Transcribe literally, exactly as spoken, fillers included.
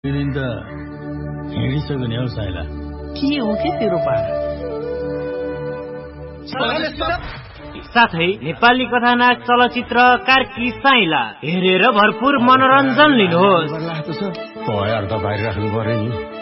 दिन त हिँडिसक्यो नि हौ साइला। के हो के तेरो पारा? साथै नेपाली कथानाक चलचित्र कार्की साइला हेरेर भरपूर मनोरञ्जन लिनुहोस्। बाहिर राख्नु पर्यो नि।